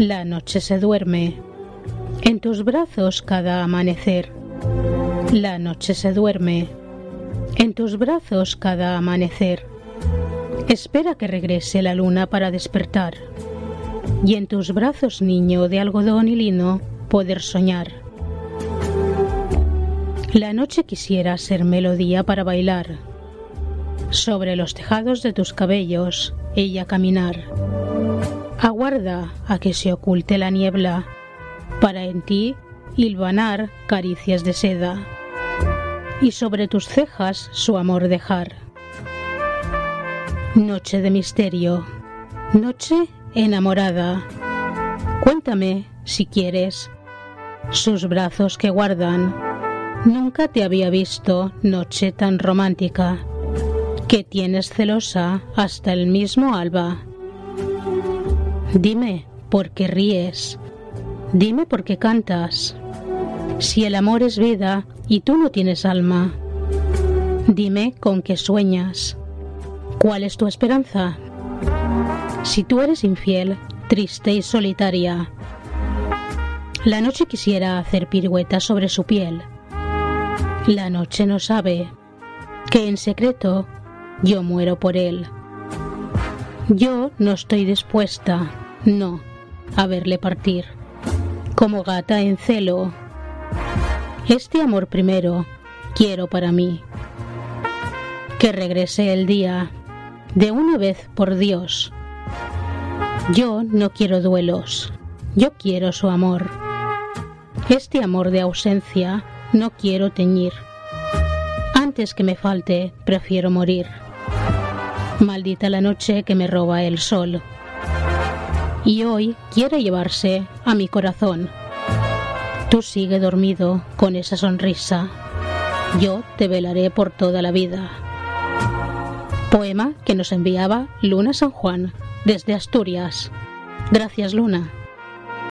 La noche se duerme en tus brazos cada amanecer. La noche se duerme en tus brazos cada amanecer. Espera que regrese la luna para despertar y en tus brazos, niño de algodón y lino, poder soñar. La noche quisiera ser melodía para bailar. Sobre los tejados de tus cabellos, ella caminar. Aguarda a que se oculte la niebla, para en ti hilvanar caricias de seda, y sobre tus cejas su amor dejar. Noche de misterio, noche enamorada, cuéntame, si quieres, sus brazos que guardan. Nunca te había visto noche tan romántica, que tienes celosa hasta el mismo alba. Dime por qué ríes, dime por qué cantas, si el amor es vida y tú no tienes alma. Dime con qué sueñas, cuál es tu esperanza. Si tú eres infiel, triste y solitaria, la noche quisiera hacer piruetas sobre su piel. La noche no sabe que en secreto yo muero por él. Yo no estoy dispuesta, no, a verle partir, como gata en celo. Este amor primero quiero para mí. Que regrese el día, de una vez por Dios. Yo no quiero duelos, yo quiero su amor. Este amor de ausencia no quiero teñir. Antes que me falte, prefiero morir. Maldita la noche que me roba el sol. Y hoy quiere llevarse a mi corazón. Tú sigue dormido con esa sonrisa. Yo te velaré por toda la vida. Poema que nos enviaba Luna San Juan, desde Asturias. Gracias, Luna.